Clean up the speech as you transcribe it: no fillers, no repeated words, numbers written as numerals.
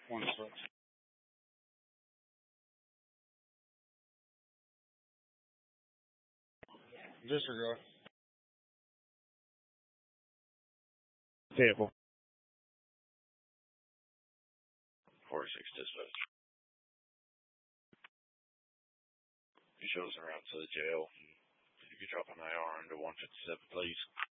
One switch. Disregard. Table. 4-6 dispatch. You show us around to the jail. You could drop an AR into 157, please.